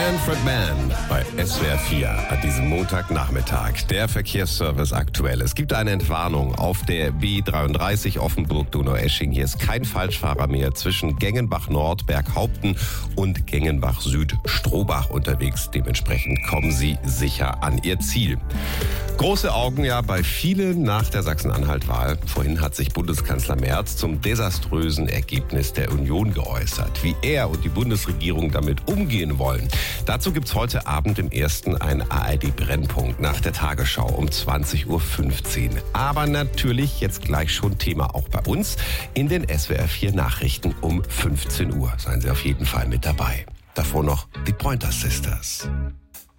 Manfred Mann bei SWR 4 an diesem Montagnachmittag. Der Verkehrsservice aktuell. Es gibt eine Entwarnung auf der B33 Offenburg-Donaueschingen. Hier ist kein Falschfahrer mehr zwischen Gengenbach-Nord, Berghaupten und Gengenbach-Süd, Strohbach unterwegs. Dementsprechend kommen Sie sicher an Ihr Ziel. Große Augen ja bei vielen nach der Sachsen-Anhalt-Wahl. Vorhin hat sich Bundeskanzler Merz zum desaströsen Ergebnis der Union geäußert. Wie er und die Bundesregierung damit umgehen wollen. Dazu gibt's heute Abend im Ersten einen ARD-Brennpunkt nach der Tagesschau um 20.15 Uhr. Aber natürlich jetzt gleich schon Thema auch bei uns in den SWR 4 Nachrichten um 15 Uhr. Seien Sie auf jeden Fall mit dabei. Davor noch die Pointer Sisters.